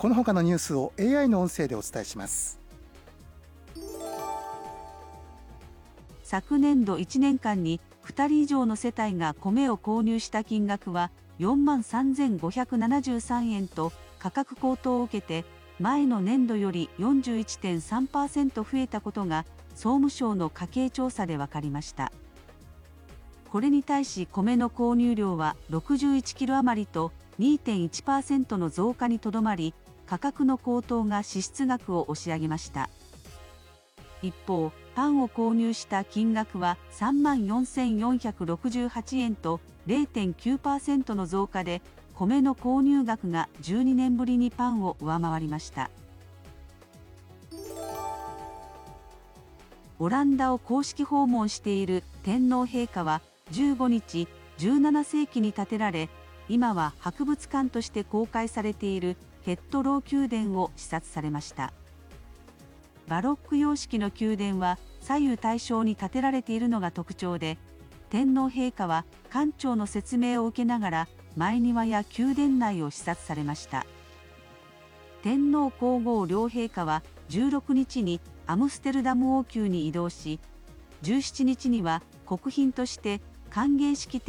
この他のニュースを AI の音声でお伝えします。 昨年度1年間に2人以上の世帯が米を購入した金額は43,573円と価格高騰を受けて前の年度より 41.3% 増えたことが総務省の家計調査で分かりました。これに対し米の購入量は61キロ余りと 2.1% の増加にとどまり、価格の高騰が支出額を押し上げました。一方、パンを購入した金額は 34,468 円と 0.9% の増加で、米の購入額が12年ぶりにパンを上回りました。オランダを公式訪問している天皇陛下は15日、17世紀に建てられ、今は博物館として公開されているヘッドロー宮殿を視察されました。バロック様式の宮殿は左右対称に建てられているのが特徴で、天皇陛下は館長の説明を受けながら前庭や宮殿内を視察されました。天皇皇后両陛下は16日にアムステルダム王宮に移動し、17日には国賓として歓迎式典